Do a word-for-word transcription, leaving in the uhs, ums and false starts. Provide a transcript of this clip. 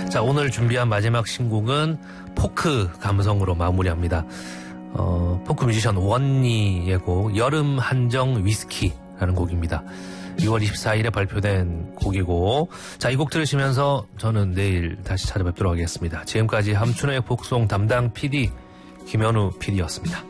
자, 오늘 준비한 마지막 신곡은 포크 감성으로 마무리합니다. 어, 포크 뮤지션 원니의 곡 여름 한정 위스키라는 곡입니다. 유월 이십사일에 발표된 곡이고, 자, 이 곡 들으시면서 저는 내일 다시 찾아뵙도록 하겠습니다. 지금까지 함춘호의 복송 담당 피디 김현우 피디였습니다.